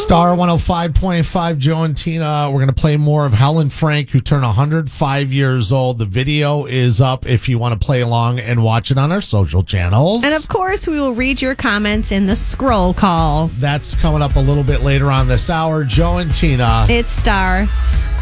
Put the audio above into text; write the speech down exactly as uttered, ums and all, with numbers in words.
Star one oh five point five, Joe and Tina. We're going to play more of Helen Frank, who turned one hundred five years old. The video is up if you want to play along and watch it on our social channels. And of course, we will read your comments in the scroll call. That's coming up a little bit later on this hour. Joe and Tina. It's Star